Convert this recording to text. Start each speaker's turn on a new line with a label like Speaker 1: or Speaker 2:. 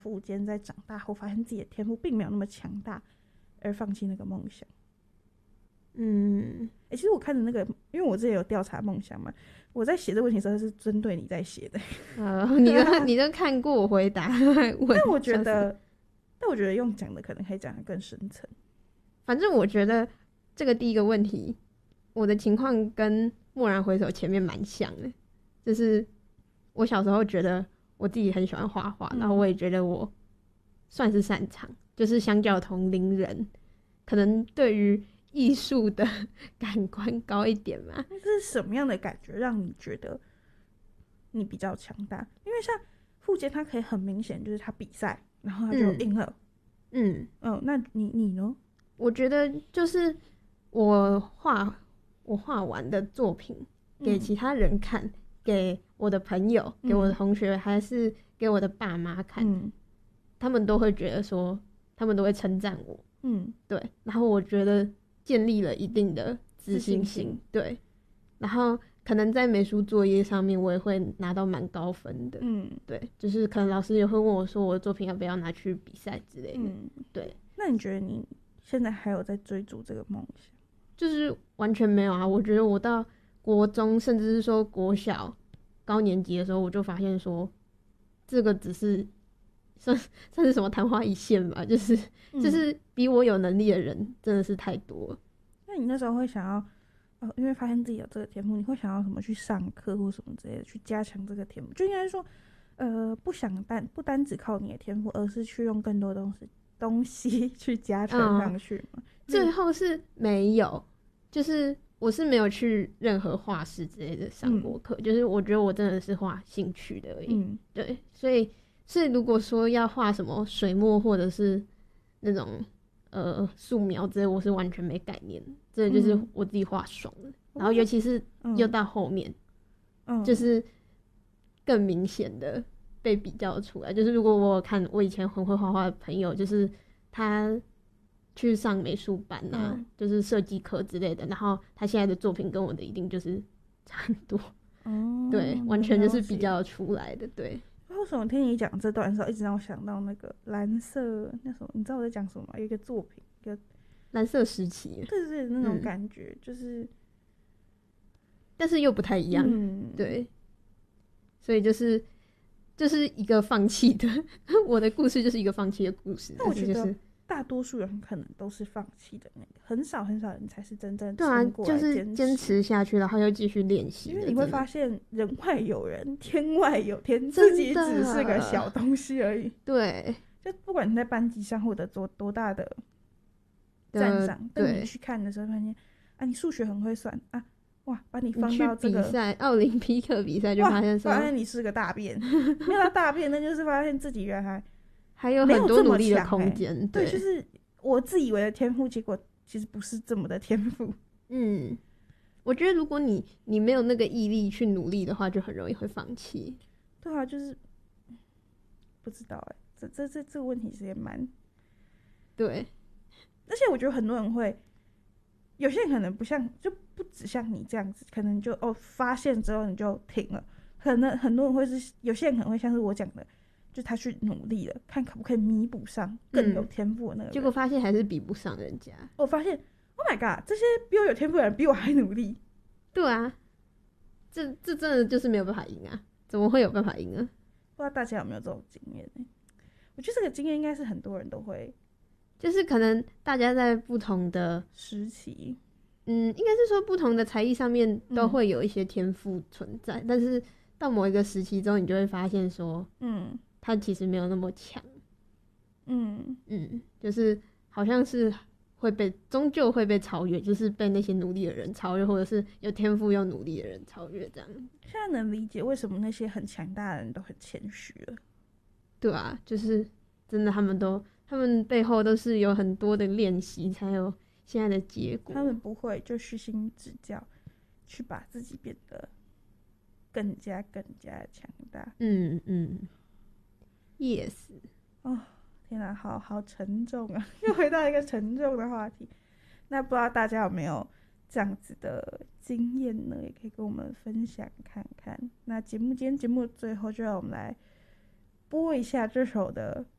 Speaker 1: 苻坚在长大后发现自己的天赋并没有那么强大，而放弃那个梦想。其实我看的那个，因为我之前有调查梦想嘛，我在写这个问题的时候是针对你在写的。
Speaker 2: 你都看过我回答问，
Speaker 1: 但我觉得用讲的可能可以讲得更深层。
Speaker 2: 反正我觉得这个第一个问题，我的情况跟蓦然回首前面蛮像的，就是我小时候觉得我自己很喜欢画画，然后我也觉得我算是擅长，就是相较同龄人，可能对于艺术的感官高一点嘛。
Speaker 1: 那是什么样的感觉让你觉得你比较强大？因为像苻坚他可以很明显就是他比赛，然后他就赢了。那你呢？
Speaker 2: 我觉得就是我画完的作品给其他人看，给我的朋友，给我的同学，还是给我的爸妈看，他们都会觉得说，他们都会称赞我。对，然后我觉得建立了一定的自信心。对，然后可能在美术作业上面我也会拿到蛮高分的。对，就是可能老师也会问我说我的作品要不要拿去比赛之类的。对，
Speaker 1: 那你觉得你现在还有在追逐这个梦想？
Speaker 2: 就是完全没有啊！我觉得我到国中，甚至是说国小高年级的时候，我就发现说，这个只是算是什么昙花一现吧，就是比我有能力的人真的是太多了。
Speaker 1: 那你那时候会想要，因为发现自己有这个天赋，你会想要什么去上课或什么之类的去加强这个天赋？就应该说，不单只靠你的天赋，而是去用更多东西去加成上去嘛。
Speaker 2: 最后是没有，就是我是没有去任何画室之类的上过课，就是我觉得我真的是画兴趣的而已。对，所以如果说要画什么水墨或者是那种素描之类，我是完全没概念，这就是我自己画爽了。然后尤其是又到后面，就是更明显的被比较出来。就是如果我有看我以前很会画画的朋友，就是他去上美术班啊，就是设计课之类的，然后他现在的作品跟我的一定就是差很多。对，完全就是比较出来的。对，
Speaker 1: 为什么听你讲这段的时候，一直让我想到那个蓝色那什么？你知道我在讲什么吗？有一个作品，一个
Speaker 2: 蓝色时期，
Speaker 1: 对那种感觉，就是
Speaker 2: 但是又不太一样。对，所以就是一个放弃的，我的故事就是一个放弃的故事。
Speaker 1: 但我觉得大多数人可能都是放弃的那个，很少人才是真正撑过来
Speaker 2: 就是坚持下去，然后又继续练习。
Speaker 1: 因为你会发现人外有人，天外有天，自己只是个小东西而已。
Speaker 2: 对，
Speaker 1: 就不管你在班级上获得多大的赞赏，但你去看的时候发现，你数学很会算啊。哇，把你放到这个
Speaker 2: 比赛，奥林匹克比赛就发现
Speaker 1: 你是个大便，没有到大便，那就是发现自己原来
Speaker 2: 还有很多努力的空间。
Speaker 1: 对，就是我自以为的天赋，结果其实不是这么的天赋。
Speaker 2: 我觉得如果你没有那个毅力去努力的话，就很容易会放弃。
Speaker 1: 对啊，就是不知道这个问题是也蛮
Speaker 2: 对，
Speaker 1: 而且我觉得很多人会。有些人可能就不只像你这样子，可能就发现之后你就停了。可能很多人会是，有些人可能会像是我讲的，就他去努力了，看可不可以弥补上更有天赋的那个人。
Speaker 2: 结果发现还是比不上人家。
Speaker 1: 我发现 ，Oh my god， 这些比我有天赋的人比我还努力。
Speaker 2: 对啊，这真的就是没有办法赢啊！怎么会有办法赢呢？
Speaker 1: 不知道大家有没有这种经验呢？我觉得这个经验应该是很多人都会。
Speaker 2: 就是可能大家在不同的
Speaker 1: 时期，
Speaker 2: 应该是说不同的才艺上面都会有一些天赋存在，但是到某一个时期之后，你就会发现说，他其实没有那么强，就是好像是终究会被超越，就是被那些努力的人超越，或者是有天赋又努力的人超越，这样。
Speaker 1: 现在能理解为什么那些很强大的人都很谦虚了。
Speaker 2: 对啊，就是真的，他们背后都是有很多的练习，才有现在的结果。
Speaker 1: 他们不会就虚心指教，去把自己变得更加强大。
Speaker 2: Yes。
Speaker 1: 天哪，好沉重啊！又回到一个沉重的话题。那不知道大家有没有这样子的经验呢？也可以跟我们分享看看。那今天节目的最后，就让我们来播一下这首的